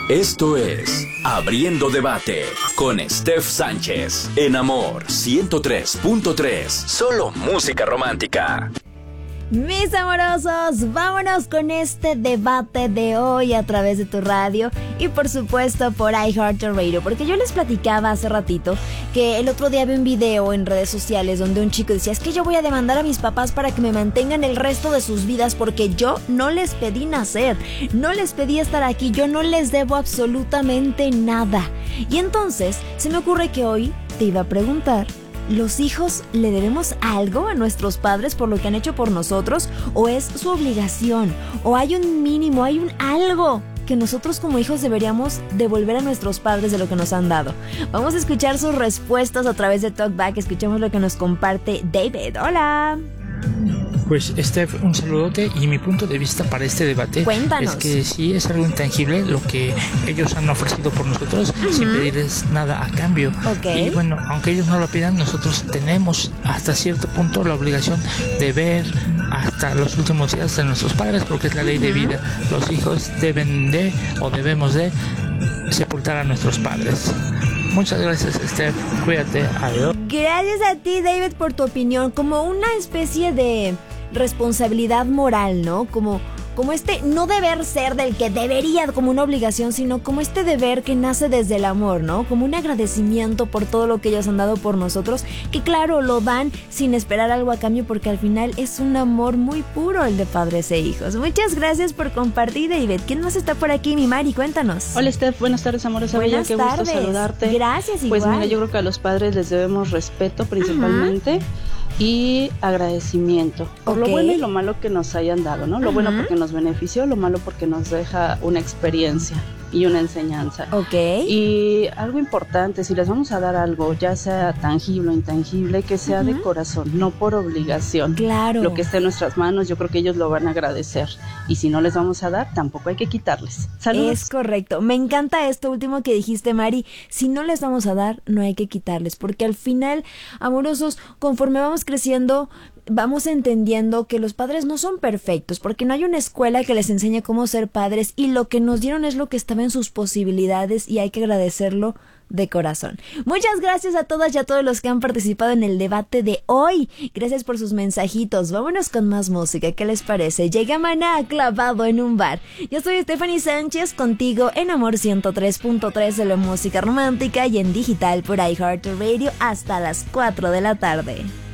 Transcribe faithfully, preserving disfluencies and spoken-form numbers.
Esto es Abriendo Debate con Steph Sánchez en Amor ciento tres punto tres. Solo música romántica. Mis amorosos, vámonos con este debate de hoy a través de tu radio y por supuesto por iHeartRadio, porque yo les platicaba hace ratito que el otro día vi un video en redes sociales donde un chico decía: es que yo voy a demandar a mis papás para que me mantengan el resto de sus vidas porque yo no les pedí nacer, no les pedí estar aquí, yo no les debo absolutamente nada. Y entonces se me ocurre que hoy te iba a preguntar: ¿los hijos le debemos algo a nuestros padres por lo que han hecho por nosotros? ¿O es su obligación? ¿O hay un mínimo, hay un algo que nosotros como hijos deberíamos devolver a nuestros padres de lo que nos han dado? Vamos a escuchar sus respuestas a través de Talkback. Escuchemos lo que nos comparte David. ¡Hola! Pues Steph, un saludote, y mi punto de vista para este debate Cuéntanos. es que sí es algo intangible lo que ellos han ofrecido por nosotros, uh-huh, sin pedirles nada a cambio. Okay. Y bueno, aunque ellos no lo pidan, nosotros tenemos hasta cierto punto la obligación de ver hasta los últimos días de nuestros padres, porque es la ley, uh-huh, de vida. Los hijos deben de o debemos de sepultar a nuestros padres. Muchas gracias, Steph. Cuídate. Adiós. Gracias a ti, David, por tu opinión. Como una especie de responsabilidad moral, ¿no? Como, como este no deber ser del que debería, como una obligación, sino como este deber que nace desde el amor, ¿no? Como un agradecimiento por todo lo que ellos han dado por nosotros, que claro, lo dan sin esperar algo a cambio, porque al final es un amor muy puro el de padres e hijos. Muchas gracias por compartir, David. ¿Quién más está por aquí, mi Mari? Cuéntanos. Hola, Steph. Buenas tardes, amorosa bella. Qué gusto tardes. saludarte. Gracias, igual. Pues mira, yo creo que a los padres les debemos respeto principalmente, uh-huh, y agradecimiento por, okay, lo bueno y lo malo que nos hayan dado, ¿no? Lo, uh-huh, bueno porque nos benefició, lo malo porque nos deja una experiencia y una enseñanza. Ok. Y algo importante, si les vamos a dar algo, ya sea tangible o intangible, que sea, uh-huh, de corazón, no por obligación. Claro. Lo que esté en nuestras manos, yo creo que ellos lo van a agradecer. Y si no les vamos a dar, tampoco hay que quitarles. Saludos. Es correcto. Me encanta esto último que dijiste, Mari. Si no les vamos a dar, no hay que quitarles. Porque al final, amorosos, conforme vamos creciendo, vamos entendiendo que los padres no son perfectos, porque no hay una escuela que les enseñe cómo ser padres, y lo que nos dieron es lo que estaba en sus posibilidades y hay que agradecerlo de corazón. Muchas gracias a todas y a todos los que han participado en el debate de hoy. Gracias por sus mensajitos. Vámonos con más música. ¿Qué les parece? Llega Maná clavado en un bar. Yo soy Stephanie Sánchez, contigo en Amor ciento tres punto tres de la música romántica y en digital por iHeartRadio hasta las cuatro de la tarde.